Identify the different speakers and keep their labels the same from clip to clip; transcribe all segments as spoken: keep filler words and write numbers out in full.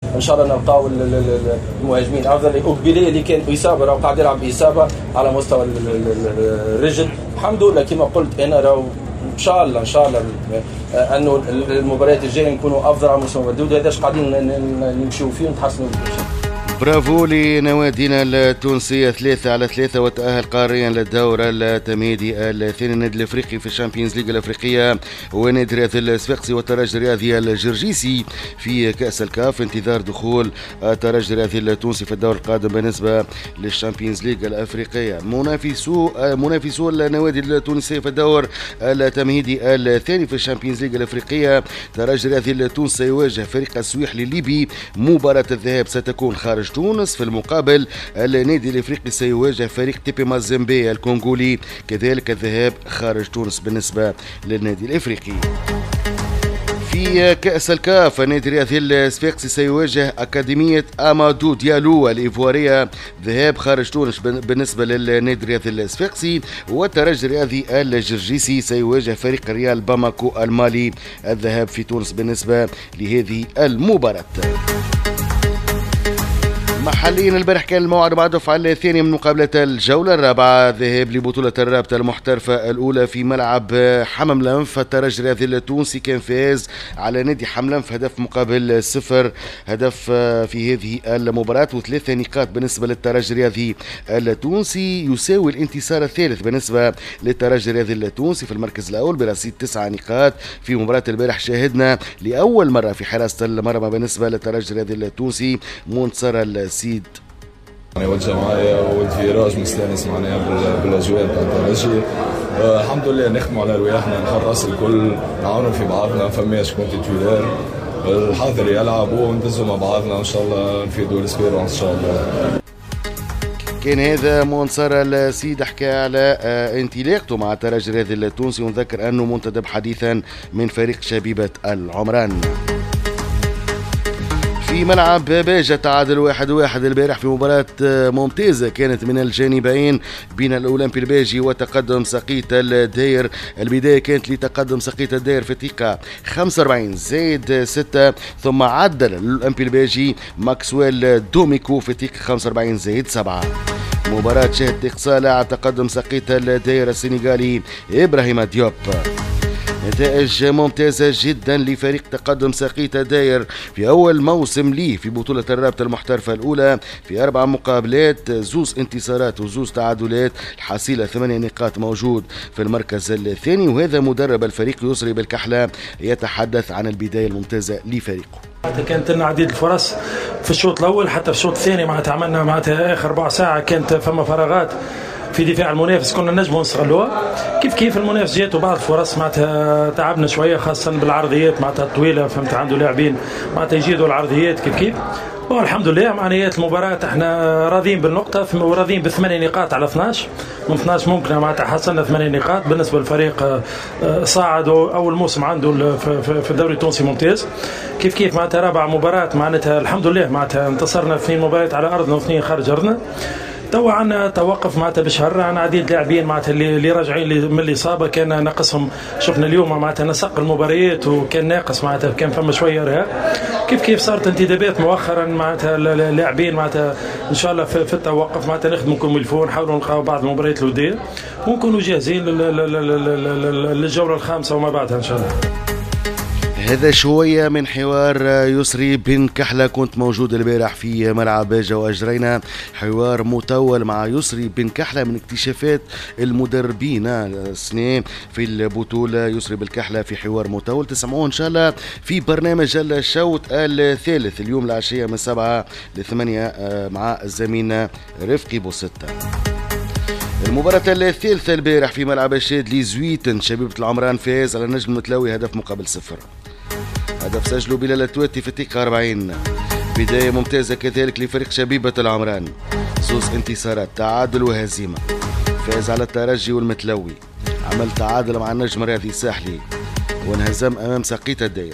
Speaker 1: ان شاء الله نلقاو المهاجمين افضل. اوكبيلي اللي كان اصابه راه قاعد يلعب اصابه على مستوى الرجل الحمد لله. كما قلت انا راهو ان شاء الله ان شاء الله انه المباريات الجايه نكونوا افضل على مستوى الدوري. هذا اش قاعدين نمشيو فيه ونتحسنوا فيه.
Speaker 2: برافو لنوادينا التونسية ثلاثة على ثلاثة وتأهل قاريا للدور التمهيدي الثاني. النادي الافريقي في الشامبيونز ليج الافريقية ونادي رياض الصفاقسي والترجي الرياضي الجرجيسي في كأس الكاف. انتظار دخول الترجي الرياضي التونسي في الدور القادم بالنسبة للشامبيونز ليج الافريقية. منافسو منافسو النوادي التونسية في الدور التمهيدي الثاني في الشامبيونز ليج الافريقية. الترجي الرياضي التونسي يواجه فريق السويحلي الليبي. مباراة الذهاب ستكون خارج تونس. في المقابل النادي الافريقي سيواجه فريق تيبي مازيمبي الكونغولي. كذلك الذهاب خارج تونس بالنسبة للنادي الافريقي. في كأس الكاف النادي الرياضي الصفاقسي سيواجه أكاديمية أمادو ديالو الإيفوارية. ذهاب خارج تونس بالنسبة للنادي الرياضي الصفاقسي. والترجي الرياضي الجرجيسي سيواجه فريق ريال باماكو المالي. الذهاب في تونس بالنسبة لهذه المباراة. محليا البارح كان الموعد مع الدفعة الثانية من مقابلة الجولة الرابعة ذهاب لبطولة الرابطة المحترفة الأولى في ملعب حمم لنف. الترجي الرياضي التونسي كان فاز على نادي حمم لنف هدف مقابل صفر. هدف في هذه المباراة وثلاثة نقاط بالنسبة للترجي الرياضي التونسي يساوي الانتصار الثالث بالنسبة للترجي الرياضي التونسي في المركز الأول برصيد تسعة نقاط. في مباراة البارح شاهدنا لأول مرة في حراسة المرمى بالنسبة للترجي الرياضي التونسي منتصر سيد.
Speaker 3: انا والجماعه والفيراج مستانس معناها بالاجواء تاع الترجي. أه الحمد لله نخدموا على رواحنا الحراس الكل نعاونوا في بعضنا فماش شكون تيتولار الحاضر يلعب وندزوا مع بعضنا ان شاء الله نفيدوا الاسبيرونس ان شاء الله.
Speaker 2: كان هذا منصر السيد حكى على انطلاقته مع الترجي الرياضي التونسي. ونذكر انه منتدب حديثا من فريق شبيبة العمران. في ملعب باجة تعادل واحد واحد البارح في مباراة ممتازة كانت من الجانبين بين الأولمبي الباجي وتقدم سقيط الداير. البداية كانت لتقدم سقيط الداير في الدقيقة خمسة وأربعين زائد ستة ثم عدل الأولمبي الباجي ماكسويل دوميكو في الدقيقة خمسة وأربعين زائد سبعة. مباراة شهدت إقصاء لاعب تقدم سقيط الداير السنغالي إبراهيم ديوب. نتائج ممتازة جدا لفريق تقدم سقيط داير في أول موسم ليه في بطولة الرابطة المحترفة الأولى في أربع مقابلات زوز انتصارات وزوز تعادلات. الحصيلة ثمانية نقاط موجود في المركز الثاني. وهذا مدرب الفريق يسري بالكحلة يتحدث عن البداية الممتازة لفريقه.
Speaker 4: كانت لنا عديد الفرص في الشوط الأول حتى في الشوط الثاني معناتها عملنا معناتها آخر ربع ساعة كانت فما فراغات في دفاع المنافس كنا نجموا نستغلوها. كيف كيف المنافس جاته بعض الفرص معناتها تعبنا شويه خاصه بالعرضيات معناتها الطويله فهمت عنده لاعبين معناتها يجيدوا العرضيات كيف كيف. والحمد لله معناها المباراة احنا راضيين بالنقطة وراضيين بثمانية نقاط على اثناش من اثناش ممكن معناتها حصلنا ثمانية نقاط بالنسبة للفريق صاعد أول موسم عنده في الدوري التونسي ممتاز. كيف كيف معناتها رابع مباراة معناتها الحمد لله معناتها انتصرنا في اثنين مباريات على أرضنا واثنين خارج أرضنا. توا عندنا توقف معناتها بشهر عن عديد لاعبين معناتها اللي, اللي راجعين من الاصابه كان ناقصهم. شفنا اليوم معناتها نسق المباريات وكان ناقص معناتها كان فما شويه ارهاق. كيف كيف صارت انتدابات مؤخرا معناتها اللاعبين معناتها ان شاء الله في, في التوقف معناتها نخدموا كوميلفون نحاولوا نلقاو بعض المباريات الوديه ونكونوا جاهزين للجوله الخامسه وما بعدها ان شاء الله.
Speaker 2: هذا شوية من حوار يسري بن كحلة. كنت موجود البارح في ملعب باجة وأجرينا حوار مطول مع يسري بن كحلة من اكتشافات المدربين السنة في البطولة. يسري بن كحلة في حوار مطول تسمعوه إن شاء الله في برنامج الشوط الثالث اليوم العشية من سبعة لثمانية مع زميلنا رفقي بوستة. المباراة الثالثة البارح في ملعب الشاد لزويتن شبيبة العمران فاز على النجم المتلوي هدف مقابل صفر. هدف سجله بلال التواتي في الدقيقة أربعين. بداية ممتازة كذلك لفريق شبيبة العمران. زوز انتصارات تعادل وهزيمة. فاز على الترجي والمتلوي. عمل تعادل مع النجم الرياضي الساحلي وانهزم أمام سقيط الداير.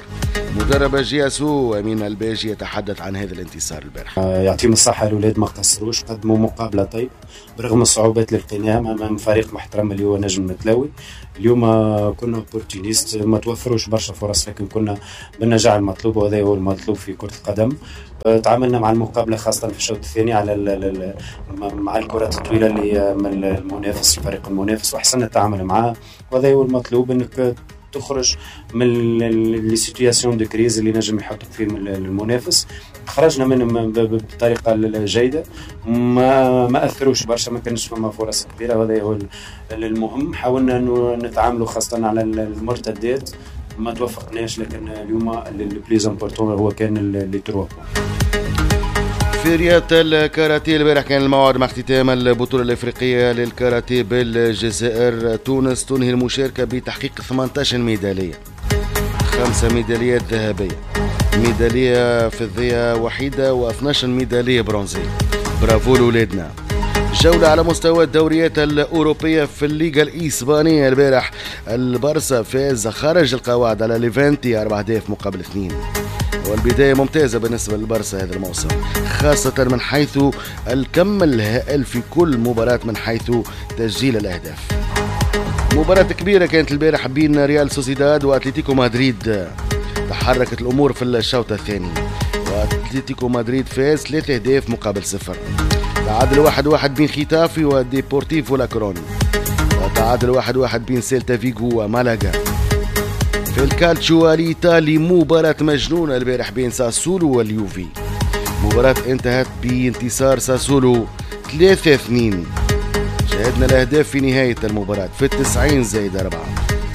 Speaker 2: مدرب جياسو أمين الباجي يتحدث عن هذا الانتصار البارح.
Speaker 5: يعطيهم الصحة الأولاد، ما قصروش، قدموا مقابلة طيب برغم الصعوبات اللي لقيناها أمام فريق محترم اللي هو نجم متلاوي. اليوم كنا اوبورتونيست، ما توفروش برشا فرص لكن كنا بالنجاح المطلوب، وهذا هو المطلوب في كرة القدم. تعاملنا مع المقابلة خاصة في الشوط الثاني على مع الكرات الطويلة اللي من المنافس الفريق المنافس، وحسن التعامل معها، وهذا هو المطلوب، انك تخرج من لي سيتوياسيون دو كريز اللي نجم يحطك فيهم المنافس. خرجنا منهم بطريقه جيده، ما ما اثروش برشا، ما كانش فما فرص كبيره، وهذا هو المهم. حاولنا انه نتعاملوا خاصه على المرتدات، ما توفقناش، لكن اليوم اللي بليز امبورطون هو كان لي تروا.
Speaker 2: في رياضة الكاراتيه البارح كان الموعد مع اختتام البطولة الافريقية للكاراتيه بالجزائر. تونس تنهي المشاركة بتحقيق ثمانية عشر ميدالية، خمسة ميداليات ذهبية، ميدالية فضية وحيدة واثني عشر ميدالية برونزية. برافو لولادنا. جولة على مستوى الدوريات الأوروبية في الليغا الإسبانية البارح البارسا فاز خارج القواعد على ليفانتي أربعة أهداف مقابل اثنين، والبداية ممتازة بالنسبة للبارسا هذا الموسم، خاصة من حيث الكم الهائل في كل مباراة من حيث تسجيل الأهداف. مباراة كبيرة كانت البارح بين ريال سوسيداد وأتلتيكو مدريد. تحركت الأمور في الشوط الثاني وأتلتيكو مدريد فاز ثلاثة أهداف مقابل صفر. تعادل واحد واحد بين خيتافي وديبورتيفو لاكروني، وتعادل واحد واحد بين سيلتا فيغو ومالاغا. في الكالتشو الإيطالي مباراة مجنونة البارح بين ساسولو واليوفي، مباراة انتهت بانتصار ساسولو ثلاثة اثنين. شاهدنا الأهداف في نهاية المباراة في التسعين زائد أربعة.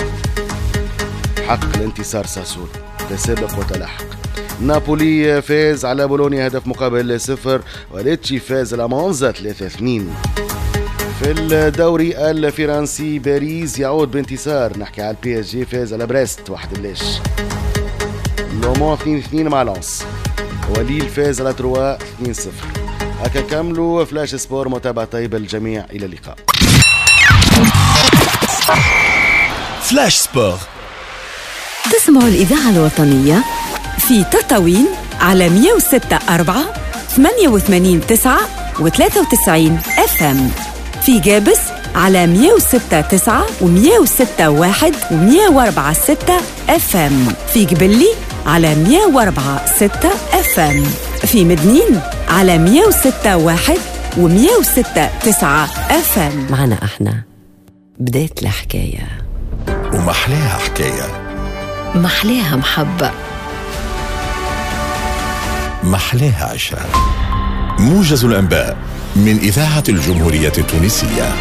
Speaker 2: حقق الانتصار ساسولو، تسابق وتلاحق. نابولي فاز على بولونيا هدف مقابل صفر، وليتشي فاز على مونزا ثلاثة اثنين. في الدوري الفرنسي باريس يعود بانتصار، نحكي على البي اس جي فاز على بريست واحد ليش. لومون اثنين اثنين مع لانس، وليل فاز على تروا اثنين صفر. هكا كملوا فلاش سبور، متابعة طيبة للجميع، إلى اللقاء.
Speaker 6: فلاش سبور،
Speaker 7: تسمعوا الإذاعة الوطنية في تطاوين على مية وستة أربعة ثمانية وثمانين تسعة وثلاثة وتسعين اف ام، في جابس على مية وستة تسعة ومية وستة واحد ومية وأربعة ستة اف ام، في قبلي على مية وأربعة ستة اف ام، في مدنين على مية وستة واحد ومية وستة تسعة اف ام. معنا احنا بداية الحكاية،
Speaker 6: ومحلاها حكاية،
Speaker 7: محلاها محبة،
Speaker 6: محلاها عشاء. موجز الأنباء من إذاعة الجمهورية التونسية.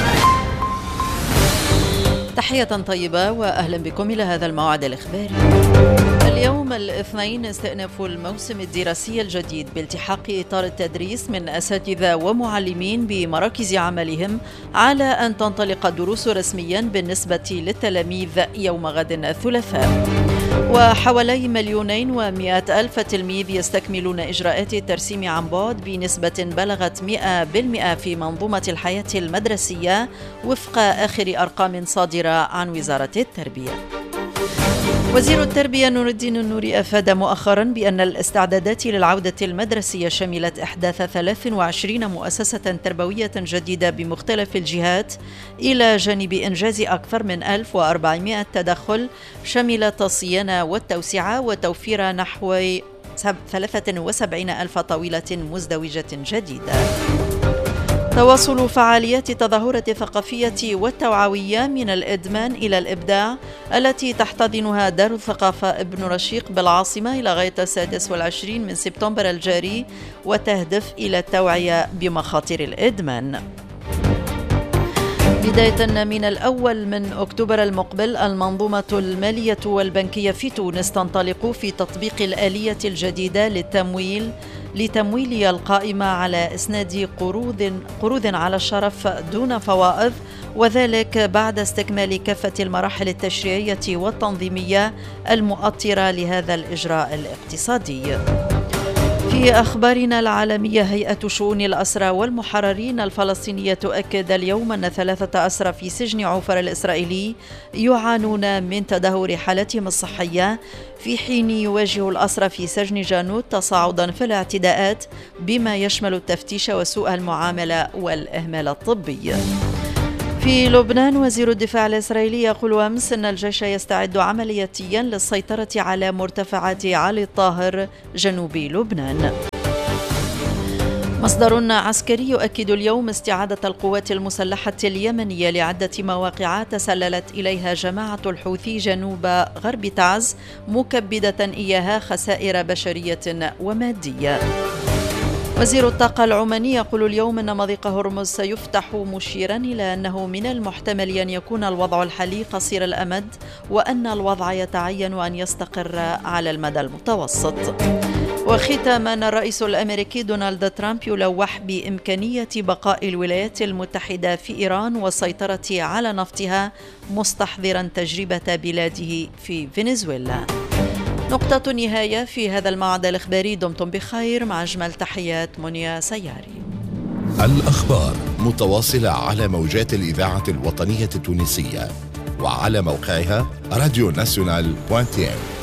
Speaker 8: تحية طيبة وأهلا بكم إلى هذا الموعد الإخباري. اليوم الاثنين استئناف الموسم الدراسي الجديد بالتحاق إطار التدريس من أساتذة ومعلمين بمراكز عملهم، على أن تنطلق الدروس رسميا بالنسبة للتلاميذ يوم غد الثلاثاء. وحوالي مليونين ومئة ألف تلميذ يستكملون إجراءات الترسيم عن بعد بنسبة بلغت مئة بالمئة في منظومة الحياة المدرسية وفق آخر أرقام صادرة عن وزارة التربية. وزير التربية نور الدين النوري أفاد مؤخرا بأن الاستعدادات للعودة المدرسية شملت إحداث ثلاث وعشرين مؤسسة تربوية جديدة بمختلف الجهات، إلى جانب إنجاز أكثر من ألف وأربعمئة تدخل شمل الصيانة والتوسعة وتوفير نحو ثلاثة وسبعين ألف طاولة مزدوجة جديدة. تواصل فعاليات التظاهرة الثقافية والتوعوية من الإدمان إلى الإبداع التي تحتضنها دار الثقافة ابن رشيق بالعاصمة إلى غاية السادس والعشرين من سبتمبر الجاري، وتهدف إلى التوعية بمخاطر الإدمان. بداية من الأول من أكتوبر المقبل، المنظومة المالية والبنكية في تونس تنطلق في تطبيق الآلية الجديدة للتمويل لتمويل القائمة على إسناد قروض قروض على الشرف دون فوائض، وذلك بعد استكمال كافة المراحل التشريعية والتنظيمية المؤطرة لهذا الإجراء الاقتصادي. في في أخبارنا العالمية، هيئة شؤون الأسرى والمحررين الفلسطينية تؤكد اليوم أن ثلاثة أسرى في سجن عوفر الإسرائيلي يعانون من تدهور حالتهم الصحية، في حين يواجه الأسرى في سجن جانوت تصاعدا في الاعتداءات بما يشمل التفتيش وسوء المعاملة والإهمال الطبي. في لبنان، وزير الدفاع الإسرائيلي يقول أمس أن الجيش يستعد عملياتيا للسيطرة على مرتفعات علي الطاهر جنوب لبنان. مصدر عسكري يؤكد اليوم استعادة القوات المسلحة اليمنية لعدة مواقع تسللت إليها جماعة الحوثي جنوب غرب تعز، مكبدة إياها خسائر بشرية ومادية. وزير الطاقة العماني يقول اليوم أن مضيق هرمز سيفتح، مشيرا إلى أنه من المحتمل أن يكون الوضع الحالي قصير الأمد، وأن الوضع يتعين أن يستقر على المدى المتوسط. وختاما، الرئيس الأمريكي دونالد ترامب يلوح بإمكانية بقاء الولايات المتحدة في إيران والسيطرة على نفطها، مستحضرا تجربة بلاده في فنزويلا. نقطة نهاية في هذا الموعد الإخباري. دمتم بخير، مع أجمل تحيات منيا سياري.
Speaker 6: الأخبار متواصلة على موجات الإذاعة الوطنية التونسية وعلى موقعها راديو ناسيونال دوت تي ام.